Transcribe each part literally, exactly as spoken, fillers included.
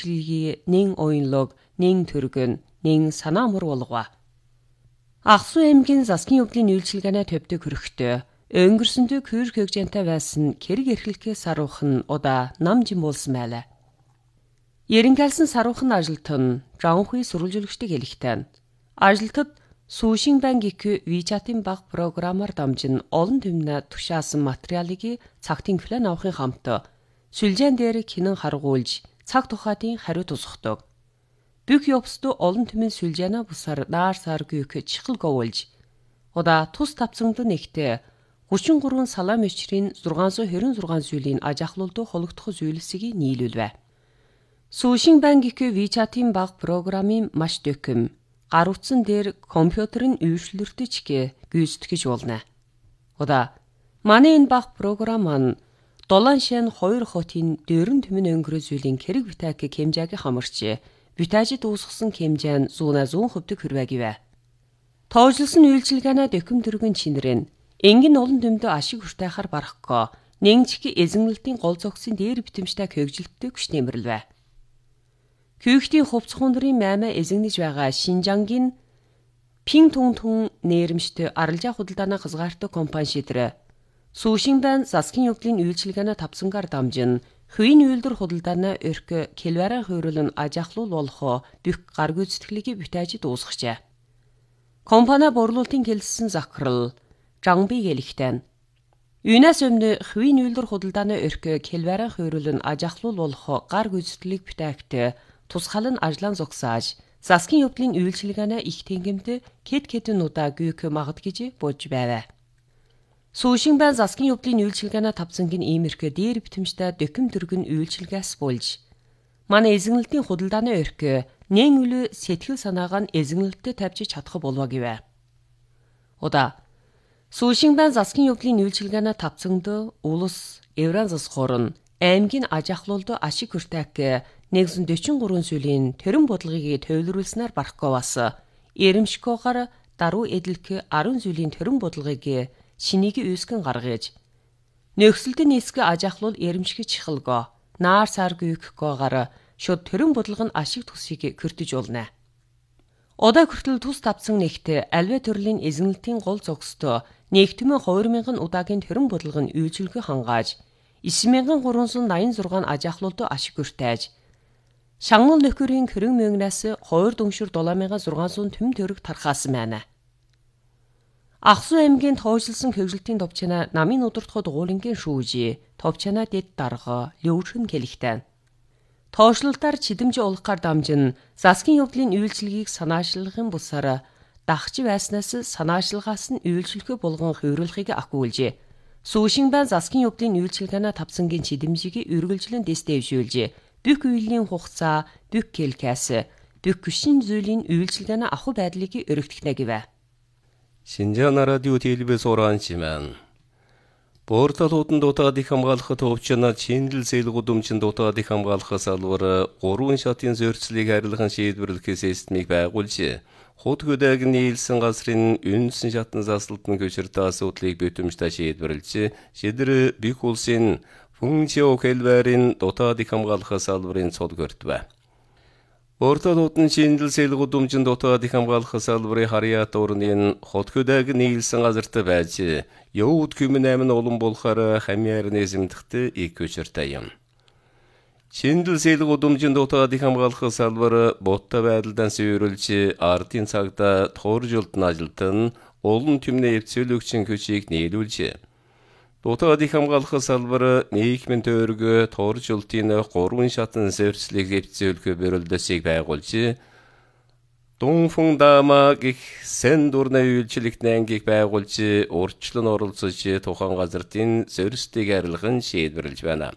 үйлчилгээ нэн оюнлог, нэн төргөн, нэн санаа мөр болгоо. Ақсу аймгийн засгийн өвлийн үйлчилгээний төвдөг хөрөгтөө өнгөрсөндөө көр хөгжинтэй байсан хэрэг эрхлэхээс саруухан удаа намжин болсон байлаа. Ерөнхийлсэн саруухан ажилтан Жанхуй сурвалжуулагчдыг хэлэхдээ ажилтад Сүүшин банк их WeChat-ийн баг програмаар дамжин олон түмнэ тушаасан материалыг цагтын план авахын хамт сүлжээн дээр хинэн харгуулж цаг тухайтын хариу тусгадаг. Бүх явцд олон түмэн сүлжээнэ бусаар наар саргүй их чихэл говуулж удаа тус тавцангд нэгтээ гурван гурван салаам өчрийн зургаан сая хорин зургаан зүйлийн аж ахлуулд хологдох зүйлсийг нийлүүлвэ. Сүүшин банк их WeChat-ийн баг програмын маш дөкөм гар утсан дээр компьютерын үйлчлүүлэгч гүйцэтгэж болно. Удаа манай энэ баг програм маань долоон шин хоёр хотын дөрөн түмэн өнгөрөө зүйлийн хэрэг битаак хэмжээг хамарч битаажид уусгасан хэмжээ нь зүүнэ зүүн хөвдөг хэрвэгивэ. Тоожлсон үйлчилгээнэ дэкэм дөрвөн чинэрэн энгийн олон төмдөө ашиг хүртэхаар барахгүй нэгчиг эзэнгэлтийн гол зогсын дээр битэмжтэй хөгжилттэй хүч нэмэрлвэ. Хүүхдийн хувцс хундрын маймаа эзэгнэж байгаа Шинжангийн Пин Тун Тун нэрмжтэй аралжаа худалдааны хязгаартай компани шийдрэ. Сүүшин банк засгийн өвлийн үйлчилгээний тавцангаар дамжин хувийн үйлдвэр худалдааны өрх келвараа хойруулан аж ахлуул болох бүх гар гүйцэтгэлийг битаажид уусгажээ. Компани борлуулалтын хэлсэн захирал Жанби хэлэхдээ Юунаас өмнө хувийн үйлдвэр худалдааны өрх келвараа хойруулан аж ахлуул болох гар гүйцэтгэлийг битаагт тусгаал нь ажлан зогсааж засгийн өвлийн үйлчилгээний их тэнгэмд кет кетэн удаа гүйх магад гэж бууж байв. Сүүшин банк засгийн өвлийн үйлчилгээний тавцангийн иймэрхүү дээр битэмжтэй дөкөм дөргөн үйлчилгээс болж манай эзэнгэлтийн худалдааны өрх нэн үлэ сэтгэл санаагаа нь эзэнгэлтэд тавьж чадах болов гэв. Удаа Сүүшин банк засгийн өвлийн үйлчилгээний тавцанд улс Евран засгуурн аймгийн аж ахлуулд ашиг хүртээх нэгэн дөчин гурван сүлийн төрөн бодлогыг төвлөрүүлснээр барахгүй бас эрэмшгүйгээр даруй эдлэх арван сүлийн төрөн бодлогыг шинийг үүсгэн гаргаж нөхцөлтийн нисгэ аж ахлуул эрэмшгэж чихэлгөө наар сар гүйхгүйгээр шууд төрөн бодлого нь ашиг тусыг көртөж болно. Удаа хүртэл тус тавцсан нэгт альва төрлийн эзэнэлтийн гол зогсдоо нэгтмэн хоёр мянган удаагийн төрөн бодлого нь үйлчилгээ хангааж девять мянган гурван сая найман шесть аж ахлуулд ашиг хүртээж Шангал нөхөрийн кэрэн мөнгнээс хоёр дүншүр долоо мянган зургаан сая төм төгрөг тархаасан байна. Ақсу аймгийн тоожлсон хөгжилтийн товчна намын удирдахад уулынгийн шүүжи товчна дэд дарга лөвшин хэлэхтэй. Тоошлолтоор чидэмж олохоор дамжин засгийн өвлийн үйлчилгээг санаачлагын бусаар дахж байснаас санаачлагаас нь үйлчлэхэ болгон хөврөлхийг ахгүйжээ. Сүүшин банк засгийн өвлийн үйлчилгээний тавцангийн чидэмжийг үргэлжлэн дэстэвшүүлжээ. Бүх үеийн хугацаа, бүх келкэс, бүх хүчин зүйлийн үйлчилгээний ахуй байдлыг өргөдөхнэ гэв. Шинжаан радио телевиз ураанчиман. Порталуудын дутаад их хамгаалахад төвчнө чиндэл зээл гудамжинд дутаад их хамгаалахаас албар гурван шатын зөрчлийг харилцан шийдвэрлэх системийг байгуулж, худ хөдөг нийлсэн газрын үнсэн шатны засалтын көчөртэй асуудлыг бүтэмжтэй шийдвэрлж, шийдвэр бүх улсын функцио хэлбэрийн дутаад их хамгаалахаас албарын цол görтвэ. Порталуудын шинжил зээл гудамжинд дутаад их хамгаалахаас албарын харьяат орнын худ хөдөг нийлсэн газарт байж, Яуд күмэн амин олон болохоор хамьяар нээзэмдэгт их көчөртэй юм. Шинжил зээл гудамжинд дутаад их хамгаалахаас албар боттой байдалдан сүйрүүлж, ардын цагта тооржултын ажилтан олон түмний эвцүүлэгчин көчийг нийлүүлж, дутаад их хамгаалахаас албар нийгмийн тойргөө тооржултын гурван шатны зөрчлийг эвцүүлэх бөрөлдөсийг байгуулж, Дунфун даамаг их сэн дурны үйлчлэгт ангийг байгуулж, урьдчилан оролцож тухайн газрын зөрчлийг арилган шийдвэрлэж байна.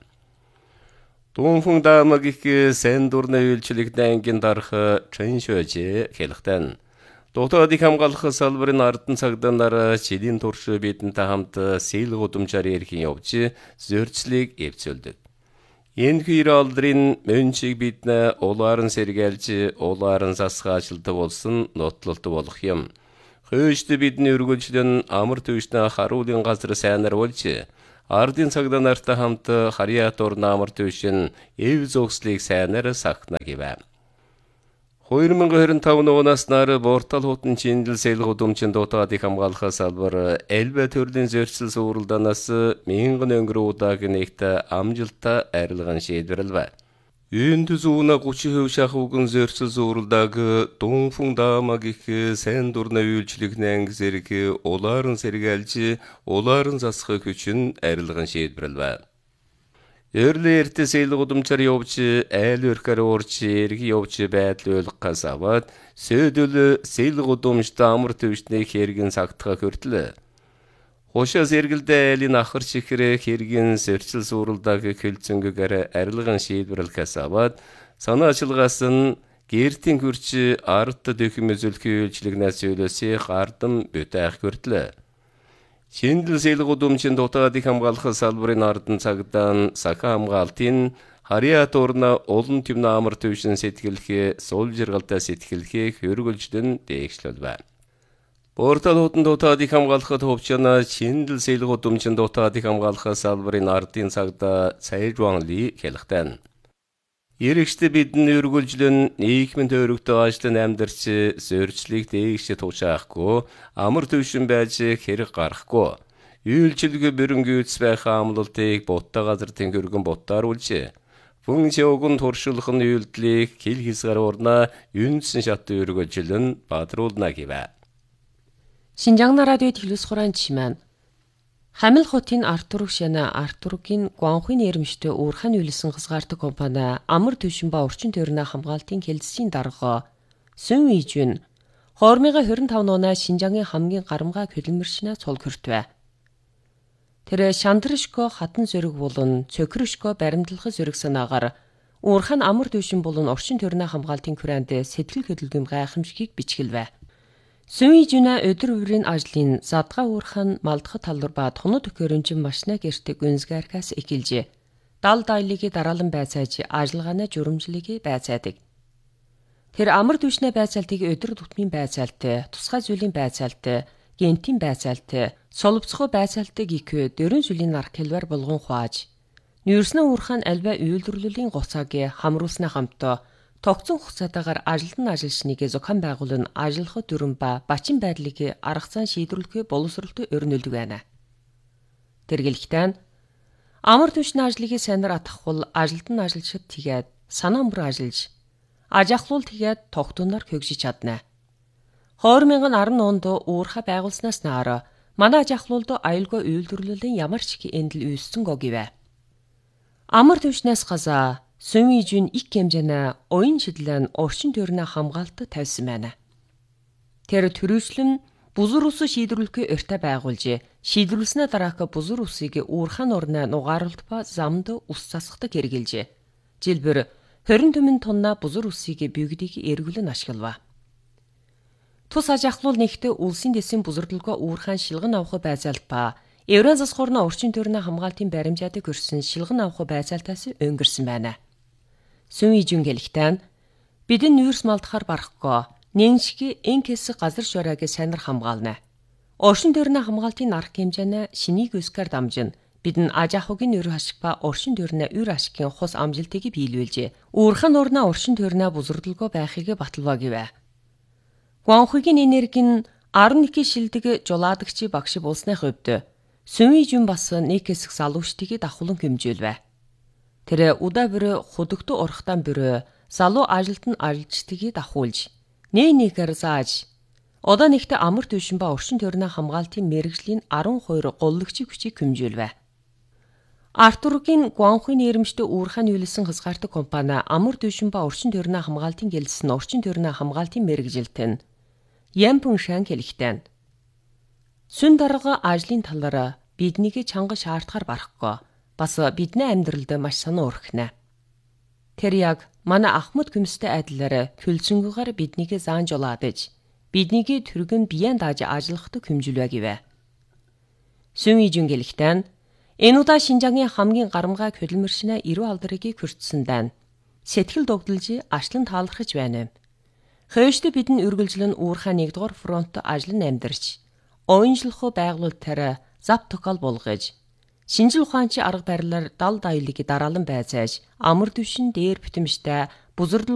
Дунфун даамаг их сэн дурны үйлчлэгт ангийн дарах Чэншөөж хэлэхдээ дутаад их хамгаалахаас албарын ардын цагдаагаар жилийн турш бидэнтэй хамт сэл гудамжаар ярих явж зөрчлийг эвцүүлдэг. Энэ хэр алдрын мөнчийг биднэ улаарын сэргээлж улаарын засгаачилдаг болсон нотлолт болох юм. Хөөжд бидний өргөлжлөн амар төвчнө харуулын газар сайнар болж ардын цагдаа нартай хамт Хариат орны амар төвшин эв зогслыг сайнаар сахна гэв. хоёр мянга двадцать пять оноос нар Бортал хотын Чиндэл сэлэг удамчин дотоодыг хамгаалахаас албар элбэ төрлийн зөрчил суурилдаанаас мянган өнгөрөө удаагийн нэгт амжилттай арилган шийдвэрлэв. Энд зүүна тридцать процент шахууган зөрчил суурилдааг Дунфун даамаг их сайн дурна үйлчлэгнэн зэрэг улаарын сэргэлж улаарын засах хүчин арилган шийдвэрлэв. Эрли эртэ сэлэг удамчаар явж айл өрхөр уурч эрги явж байдал ойлгохоос аваад сөйдөл сэлэг удамчтай амар төвчний хэргэн сагтахаа хүртлээ. Хошоос эргэлдээ айлын ахар чихрээ хэргийн зөрчил суурилдааг хэлцэнгээр арилган шийдвэрлэхээс аваад санаачилгаас нь гэртийн хурч ард дэхэм зөвлөхийн үйлчлэгнээс зөвлөсөй гардам бүтээх хүртлээ. Чиндэл сэлэг удамчин дотоодыг хамгаалах салбарын ардын цагдаа сахаа хамгаалтын Хариат орны олон төвнө амар төвшин сэтгэлхээ сул жиргалтай сэтгэлхээ хөргөлждөн дээгшлэлвэ. Бортал хотын дотоодыг хамгаалахад хувьчана Чиндэл сэлэг удамчин дотоодыг хамгаалах салбарын ардын цагдаа Цай Жуанли хэлэхтэн. Эрэгчтэй бидний өргөлжлөн нийгмийн төвөрөгтэй ажлын амьдарч зөрчлийг дээгш туушаахгүй амар төвшин байж хэрэг гарахгүй үйлчлэгээ бэрэнгийн үс байх амлалтыг бутта газар тэнгэргэн бутааруулж фүн шоугун туршуулах нь үйлдэлийг хил хисгаар урна юнсэн шат өргөлжлөн бадруулна гэвэ. Шинжаан радио телевиз хураан чимэн Хамил хотын Артурук шана Артурукийн Гуанхуйн нэрмжтэй уурхайн үйлсэн хязгаардаг компани амар төвшин ба орчин тойрны хамгаалтын хэлэлцгийн дарга Сүн Ижүн двадцать двадцать пять оноо Шинжаангийн хамгийн гарамгай хөдөлмөрчнө цул хүртвэ. Тэр Шандрышко хатан зөрөг болон Цөкрөшко баримтлах зөрөг санаагаар уурхайн амар төвшин болон орчин тойрны хамгаалтын хүрээнд сэтгэл хөдлөм гайхамшигыг бичгэлвэ. Сүн Ижүнэ өдөр бүрийн ажлын задгаа уурхайн малдах талбар ба тоноо төхөөрөмжин машина гэртэг үнсгээрхээс эхэлж дал дайлыг дараалан байцааж ажиллагааны журамжлыг байцаадаг. Тэр амар төвшнээ байцаалтыг өдөр тутмын байцаалтай, тусгай зүйлийн байцаалтай, гентийн байцаалтай, соловцохоо байцаалтыг их дөрвөн жилийн нар хэлбэр болгон хуааж нүүрснэ уурхайн альва үйлдвэрлэлийн гоцааг хамруулсны хамтаа тогтсон хугацаатаагаар ажилтан ажилчныг зохион байгуулан ажиллах дүрэн ба бачин байдлыг аргацсан шийдвэрлэх боловсролтой өрнөлдөг байна. Тэргэлхтэн амар төвшний ажлыг сайнаар атгахвал ажилтан ажилчид тэгээд санаа мөр ажиллаж аж ахлуул тэгээд тогтунаар хөгжиж чадна. двадцать десять онд уурхай байгуулснаас наара манай аж ахлуулд аюулгүй үйлдвэрлэлийн ямар ч эндэл үүссэн гогивэ. Амар төвшнээс газаа Сүн Ижүн их хэмжээний оюун шидлэн орчин тойрны хамгаалалт тавьсан байна. Тэр төрөөслөн бузар ус шийдвэрлэхээ өртөө байгуулж, шийдвэрлснээ дараах бузар усыг уурхайн орны нугааруулалт ба замд ус засахдаг хэрэгжилж, жилбэр двадцать пять тонна бузар усыг бюгдийг эргүүлэн ашиглав. Тус аж ахлуул нэгт улсын дэсийн бузардалгаа уурхайн шилгэн авах байцаалт ба Евразийн засгуурны орчин тойрны хамгаалтын баримжаадыг өрсөн шилгэн авах байцаалтаас өнгөрсөн байна. Сүн Ижүн гэлэхтэн бидэн нүүрс малдахаар барахгүй нэншги энкэс газар шуурайг сайнар хамгаална. Орчин тойрны хамгаалтын арга хэмжээний шинийг өскөр дамжин бидэн аж ахуйн өр хашиг ба орчин тойрны өр ашигын хус амжилтыг биелүүлж уурхайн орны орчин тойрны бузардалгаа байхыг баталваа гэвэ. Гуанхуйгийн энергийн арван нэг шилдэг жулаадагч багш болсны хувьд Сүн Ижүн бас нэг хэсэг залуучдыг давхулан хэмжүүлвэ. Тэр удаа бүр худогт урахтан бүр залуу ажилтан ажилчдыг давхуулж нэ нэгээр зааж одоо нэгт амар төвшин ба орчин тойрны хамгаалтын мэргэжлийн twelve голлогчийн хүчийг хэмжүүлвэ. Артурукийн Гуанхуйн нэрмжтэй уурхайн үйлсэн хязгаартай компани амар төвшин ба орчин тойрны хамгаалтын гэлсэн орчин тойрны хамгаалтын мэргэжилтэн Ямпун шан хэлэхтэн Сүн дарга ажлын талаар биднийг чанга шаардахаар барахгүй бас бидний амьдралд маш санаа өрхнэ. Тэр яг манай Ахмад гүмстэй айдлаар хөлсөнгөөр биднийг заан жолоодэж биднийг түргэн биеэн дааж ажиллахад хэмжүүлвэ гэвэ. Сүн Ижүн гэлэхтэн энэ удаа Шинжаангийн хамгийн гарамгай хөдөлмөрчнө эрүү алдрыг хүртсэн дайн сэтгэл догдолж ачлан таалархаж байна. Хөөшд бидэн үргэлжлэн уурхай нэгдүгээр фронт ажлын амьдарч оюунжлох байгуулалтаараа зав токол болгож Шинжил ухаанчийн арга барилаар далд аялыг дараалан байцааж, амар түвшин дээр битэмжтэй бузардал